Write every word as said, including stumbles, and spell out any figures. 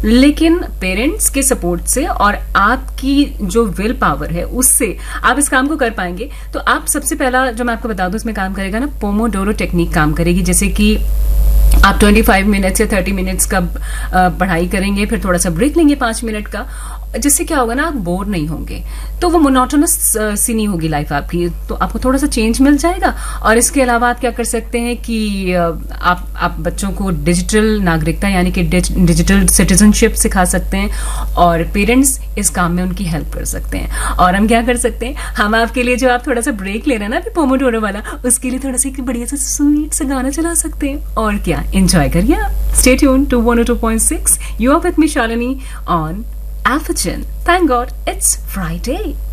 लेकिन पेरेंट्स के सपोर्ट से और आपकी जो विल पावर है उससे आप इस काम को कर पाएंगे। तो आप सबसे पहला जो मैं आपको बता दूं इसमें काम करेगा ना, पोमोडोरो टेक्निक काम करेगी। जैसे कि आप पच्चीस मिनट्स या तीस मिनट्स का पढ़ाई करेंगे, फिर थोड़ा सा ब्रेक लेंगे पांच मिनट का, जिससे क्या होगा ना, आप बोर नहीं होंगे, तो वो मोनोटोनस सी नहीं होगी लाइफ आपकी, तो आपको थोड़ा सा चेंज मिल जाएगा। और इसके अलावा आप क्या कर सकते हैं कि आप आप बच्चों को डिजिटल नागरिकता यानी कि डिजिटल सिटीजनशिप सिखा सकते हैं, और पेरेंट्स इस काम में उनकी हेल्प कर सकते हैं। और हम क्या कर सकते हैं, हम आपके लिए जो आप थोड़ा सा ब्रेक ले रहे हैं ना अभी पोमोडोरो वाला, उसके लिए थोड़ा सा एक बढ़िया सा स्वीट सा गाना चला सकते हैं, और क्या, एंजॉय करिए आप। Stay tuned to one O two point six, you are with me Shalini on Afternoon. Thank God it's Friday.